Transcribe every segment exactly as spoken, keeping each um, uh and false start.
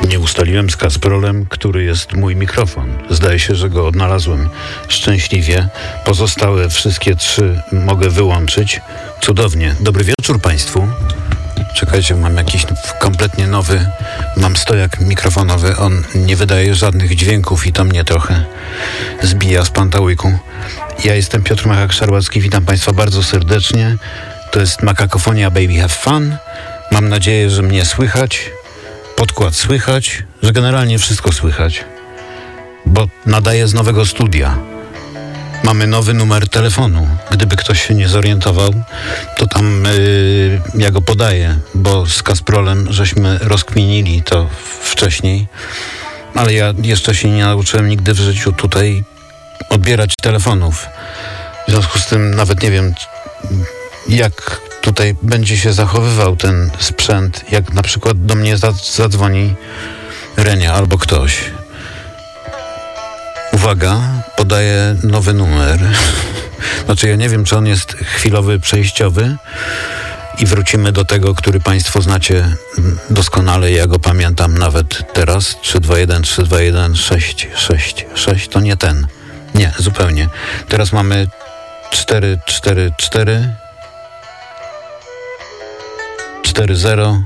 Nie ustaliłem z Kasprolem, który jest mój mikrofon. Zdaje się, że go odnalazłem szczęśliwie. Pozostałe wszystkie trzy mogę wyłączyć. Cudownie. Dobry wieczór Państwu. Czekajcie, mam jakiś kompletnie nowy, mam stojak mikrofonowy. On nie wydaje żadnych dźwięków i to mnie trochę zbija z pantałyku. Ja jestem Piotr Machak-Szarłacki. Witam Państwa bardzo serdecznie. To jest Makakofonia Baby Have Fun. Mam nadzieję, że mnie słychać. Podkład słychać, że generalnie wszystko słychać, bo nadaję z nowego studia. Mamy nowy numer telefonu. Gdyby ktoś się nie zorientował, to tam yy, ja go podaję, bo z Kasprolem żeśmy rozkminili to wcześniej, ale ja jeszcze się nie nauczyłem nigdy w życiu tutaj odbierać telefonów. W związku z tym nawet nie wiem, jak tutaj będzie się zachowywał ten sprzęt, jak na przykład do mnie zadzwoni Renia albo ktoś. Uwaga, podaję nowy numer. Znaczy ja nie wiem, czy on jest chwilowy, przejściowy i wrócimy do tego, który Państwo znacie doskonale. Ja go pamiętam nawet teraz. trzy dwa jeden, trzy dwa jeden, sześć sześć sześć. To nie ten. Nie, zupełnie. Teraz mamy cztery cztery cztery cztery zero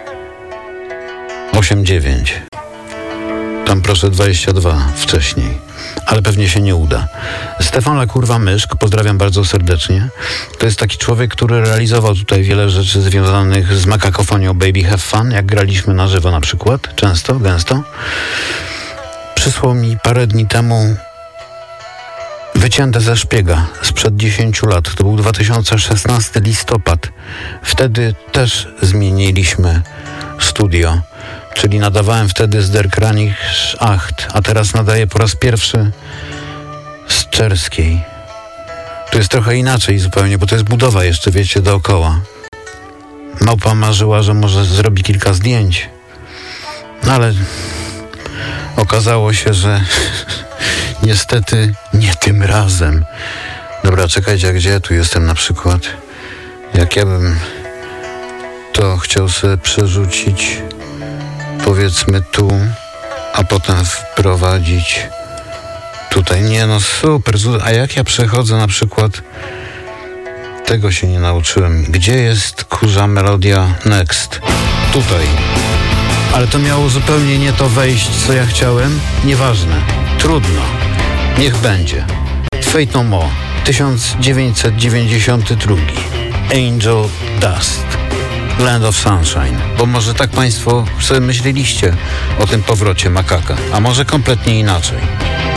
osiem dziewięć. Tam proszę dwadzieścia dwa wcześniej, ale pewnie się nie uda. Stefan La Kurwa Myszk, pozdrawiam bardzo serdecznie. To jest taki człowiek, który realizował tutaj wiele rzeczy związanych z Makakofonią Baby Have Fun, jak graliśmy na żywo na przykład, często, gęsto. Przysłał mi parę dni temu wycięte ze szpiega sprzed dziesięciu lat. To był dwa tysiące szesnasty listopad. Wtedy też zmieniliśmy studio, czyli nadawałem wtedy z Der Kranich acht, a teraz nadaję po raz pierwszy z Czerskiej. To jest trochę inaczej zupełnie, bo to jest budowa jeszcze, wiecie, dookoła. Małpa marzyła, że może zrobi kilka zdjęć, no ale okazało się, że niestety nie tym razem. Dobra, czekajcie, a gdzie ja tu jestem na przykład? Jak ja bym to chciał sobie przerzucić, powiedzmy tu, a potem wprowadzić tutaj. Nie no, super. A jak ja przechodzę na przykład, tego się nie nauczyłem. Gdzie jest kurza melodia next? Tutaj. Ale to miało zupełnie nie to wejść, co ja chciałem. Nieważne. Trudno. Niech będzie. Fate No More. tysiąc dziewięćset dziewięćdziesiąty drugi. Angel Dust. Land of Sunshine. Bo może tak Państwo sobie myśleliście o tym powrocie Makaka, a może kompletnie inaczej.